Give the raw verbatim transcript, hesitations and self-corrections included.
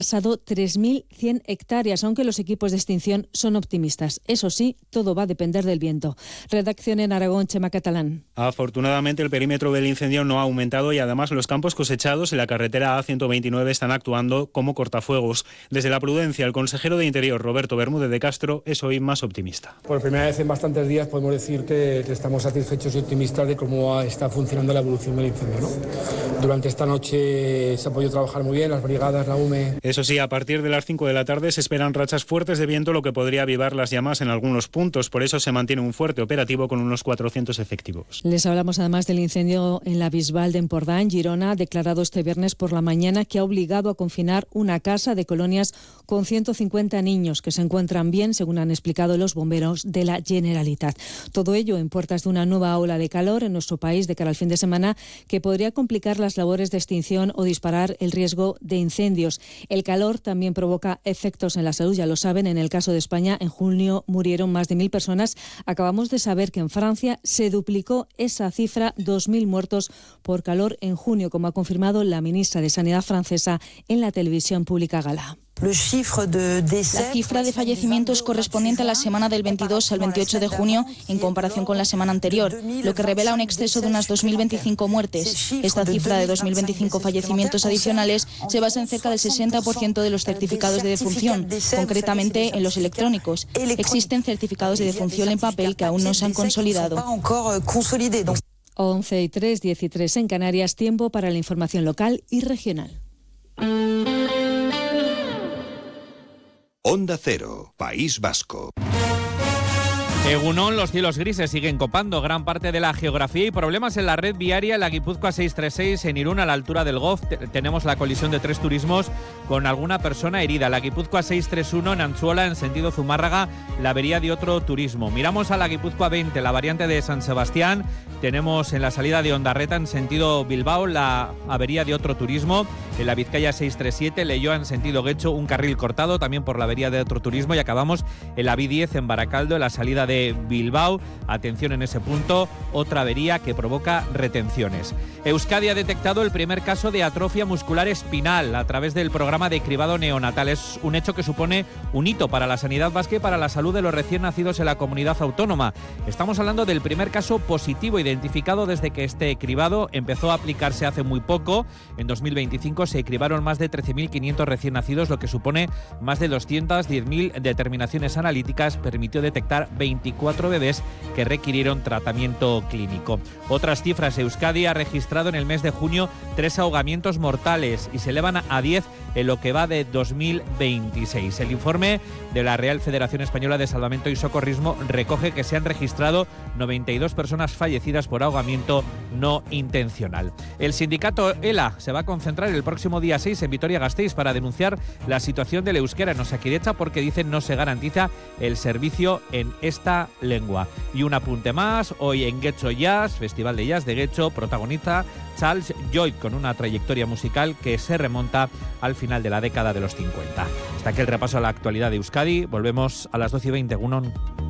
pasado tres mil cien hectáreas, aunque los equipos de extinción son optimistas. Eso sí, todo va a depender del viento. Redacción en Aragón, Chema Catalán. Afortunadamente el perímetro del incendio no ha aumentado y además los campos cosechados en la carretera A ciento veintinueve están actuando como cortafuegos. Desde la prudencia, el consejero de Interior, Roberto Bermúdez de Castro, es hoy más optimista. Por primera vez en bastantes días podemos decir que estamos satisfechos y optimistas de cómo está funcionando la evolución del incendio, ¿no? Durante esta noche se ha podido trabajar muy bien, las brigadas, la U M E... Eso sí, a partir de las cinco de la tarde se esperan rachas fuertes de viento, lo que podría avivar las llamas en algunos puntos. Por eso se mantiene un fuerte operativo con unos cuatrocientos efectivos. Les hablamos además del incendio en la Bisbal de Empordà, en Girona, declarado este viernes por la mañana, que ha obligado a confinar una casa de colonias con ciento cincuenta niños que se encuentran bien, según han explicado los bomberos de la Generalitat. Todo ello en puertas de una nueva ola de calor en nuestro país de cara al fin de semana, que podría complicar las labores de extinción o disparar el riesgo de incendios. El calor también provoca efectos en la salud, ya lo saben. En el caso de España, en junio murieron más de mil personas. Acabamos de saber que en Francia se duplicó esa cifra, dos mil muertos por calor en junio, como ha confirmado la ministra de Sanidad francesa en la televisión pública gala. La cifra de fallecimientos correspondiente a la semana del veintidós al veintiocho de junio en comparación con la semana anterior, lo que revela un exceso de unas dos mil veinticinco muertes. Esta cifra de dos mil veinticinco fallecimientos adicionales se basa en cerca del sesenta por ciento de los certificados de defunción, concretamente en los electrónicos. Existen certificados de defunción en papel que aún no se han consolidado. once y tres, diez y tres en Canarias, tiempo para la información local y regional. Onda Cero, País Vasco. Egunon, los cielos grises siguen copando gran parte de la geografía y problemas en la red viaria. En la Guipúzcoa seiscientos treinta y seis, en Irún, a la altura del Goz, te- tenemos la colisión de tres turismos con alguna persona herida. La Guipúzcoa seiscientos treinta y uno, en Antzuola, en sentido Zumárraga, la avería de otro turismo. Miramos a la Guipúzcoa veinte, la variante de San Sebastián. Tenemos en la salida de Ondarreta, en sentido Bilbao, la avería de otro turismo. En la Vizcaya seiscientos treinta y siete, Leioa, en sentido Guecho, un carril cortado, también por la avería de otro turismo. Y acabamos en la B diez, en Baracaldo, en la salida de Bilbao. Atención en ese punto, otra avería que provoca retenciones. Euskadi ha detectado el primer caso de atrofia muscular espinal a través del programa de cribado neonatal. Es un hecho que supone un hito para la sanidad vasca y para la salud de los recién nacidos en la comunidad autónoma. Estamos hablando del primer caso positivo identificado desde que este cribado empezó a aplicarse hace muy poco. En dos mil veinticinco se cribaron más de trece mil quinientos recién nacidos, lo que supone más de doscientas diez mil determinaciones analíticas. Permitió detectar veinticuatro bebés que requirieron tratamiento clínico. Otras cifras: Euskadi ha registrado en el mes de junio tres ahogamientos mortales y se elevan a diez en lo que va de dos mil veintiséis. El informe de la Real Federación Española de Salvamento y Socorrismo recoge que se han registrado noventa y dos personas fallecidas por ahogamiento no intencional. El sindicato ELA se va a concentrar el próximo día seis en Vitoria-Gasteiz para denunciar la situación del euskera en Osakidecha, porque dicen no se garantiza el servicio en esta lengua. Y un apunte más: hoy en Getxo Jazz, Festival de Jazz de Getxo, protagoniza Charles Lloyd con una trayectoria musical que se remonta al final de la década de los cincuenta. Hasta aquí el repaso a la actualidad de Euskadi. Volvemos a las doce y veinte. Egunon.